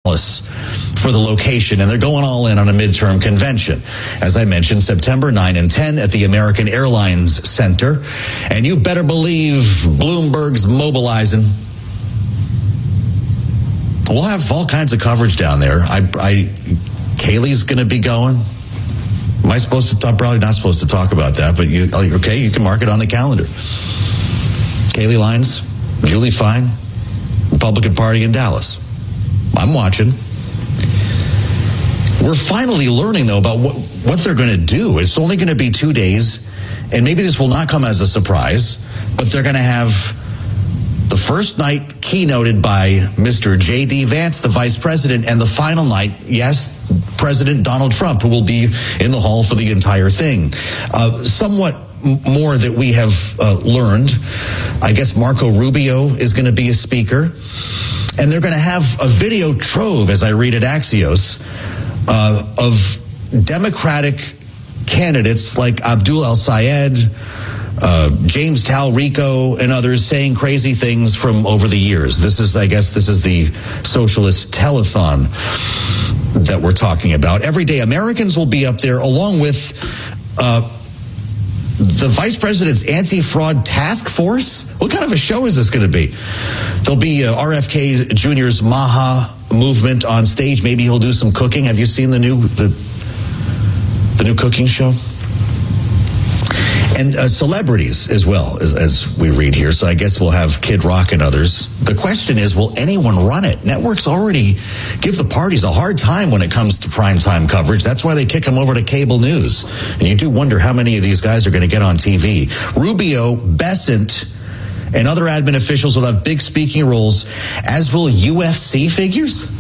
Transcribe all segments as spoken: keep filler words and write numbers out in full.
for the location, and they're going all in on a midterm convention. As I mentioned, September ninth and tenth at the American Airlines Center. And you better believe Bloomberg's mobilizing. We'll have all kinds of coverage down there. I, I Kayleigh's going to be going. Am I supposed to talk? Probably not supposed to talk about that, but you, okay, you can mark it on the calendar. Kailey Leinz, Julie Fine, Republican Party in Dallas. I'm watching. We're finally learning, though, about what, what they're going to do. It's only going to be two days, and maybe this will not come as a surprise, but they're going to have the first night keynoted by Mister J D. Vance, the vice president, and the final night, yes, President Donald Trump, who will be in the hall for the entire thing. Uh, somewhat more that we have uh, learned. I guess Marco Rubio is going to be a speaker. And they're going to have a video trove, as I read at Axios, uh, of Democratic candidates like Abdul El-Sayed, uh, James Talrico, and others saying crazy things from over the years. This is, I guess, this is the socialist telethon that we're talking about. Everyday Americans will be up there, along with uh, the vice president's anti-fraud task force. What kind of a show is this going to be? There'll be uh, R F K Junior's Maha movement on stage. Maybe he'll do some cooking. Have you seen the new the the new cooking show? And uh, celebrities as well, as, as we read here. So I guess we'll have Kid Rock and others. The question is, will anyone run it? Networks already give the parties a hard time when it comes to primetime coverage. That's why they kick them over to cable news. And you do wonder how many of these guys are going to get on T V. Rubio, Bessent, and other admin officials will have big speaking roles, as will U F C figures.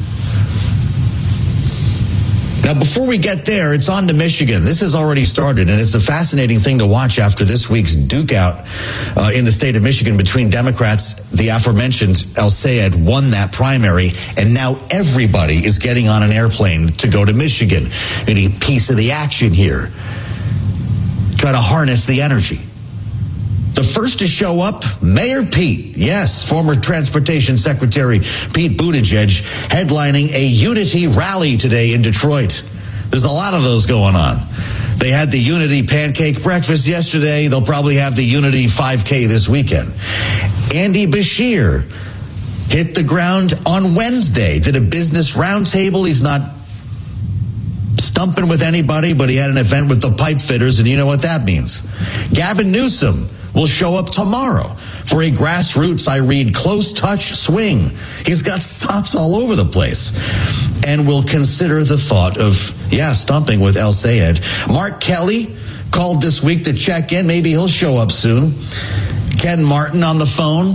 Now, before we get there, it's on to Michigan. This has already started, and it's a fascinating thing to watch after this week's duke out uh, in the state of Michigan between Democrats. The aforementioned El-Sayed won that primary, and now everybody is getting on an airplane to go to Michigan. Any piece of the action here. Try to harness the energy. The first to show up, Mayor Pete. Yes, former Transportation Secretary Pete Buttigieg headlining a unity rally today in Detroit. There's a lot of those going on. They had the unity pancake breakfast yesterday. They'll probably have the unity five K this weekend. Andy Beshear hit the ground on Wednesday. Did a business roundtable. He's not stumping with anybody, but he had an event with the pipe fitters, and you know what that means. Gavin Newsom will show up tomorrow for a grassroots, I read, close touch swing. He's got stops all over the place. And will consider the thought of, yeah, stumping with El-Sayed. Mark Kelly called this week to check in. Maybe he'll show up soon. Ken Martin on the phone.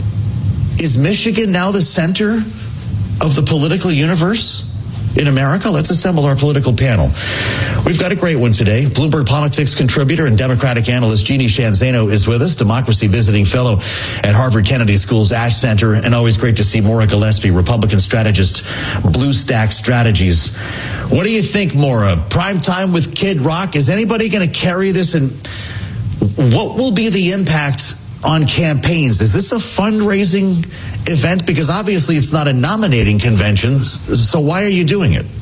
Is Michigan now the center of the political universe in America? Let's assemble our political panel. We've got a great one today. Bloomberg Politics contributor and Democratic analyst Jeannie Sheehan Zaino is with us, democracy visiting fellow at Harvard Kennedy School's Ash Center, and always great to see Maura Gillespie, Republican strategist, Blue Stack Strategies. What do you think, Maura? Prime time with Kid Rock? Is anybody going to carry this, and what will be the impact on campaigns? Is this a fundraising event? Because obviously it's not a nominating convention, so why are you doing it?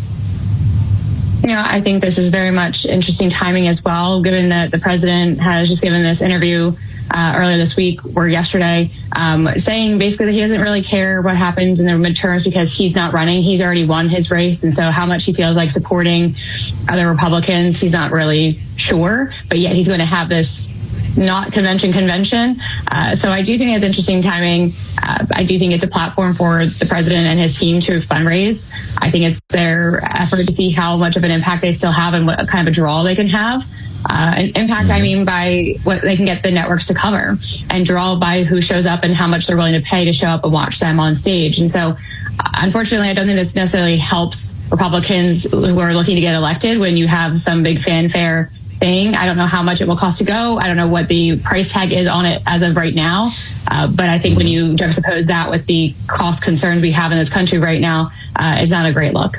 You know, I think this is very much interesting timing as well, given that the president has just given this interview uh, earlier this week or yesterday, um, saying basically that he doesn't really care what happens in the midterms because he's not running. He's already won his race. And so how much he feels like supporting other Republicans, he's not really sure. But yet he's going to have this not convention convention. Uh, so I do think it's interesting timing. Uh, I do think it's a platform for the president and his team to fundraise. I think it's their effort to see how much of an impact they still have and what kind of a draw they can have. Uh, and impact, I mean, by what they can get the networks to cover, and draw by who shows up and how much they're willing to pay to show up and watch them on stage. And so, unfortunately, I don't think this necessarily helps Republicans who are looking to get elected when you have some big fanfare thing. I don't know how much it will cost to go. I don't know what the price tag is on it as of right now. Uh, but I think when you juxtapose that with the cost concerns we have in this country right now, uh, it's not a great look.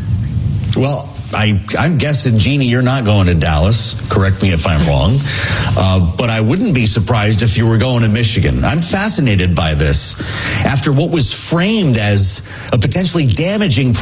Well, I, I'm guessing, Jeannie, you're not going to Dallas. Correct me if I'm wrong. Uh, but I wouldn't be surprised if you were going to Michigan. I'm fascinated by this. After what was framed as a potentially damaging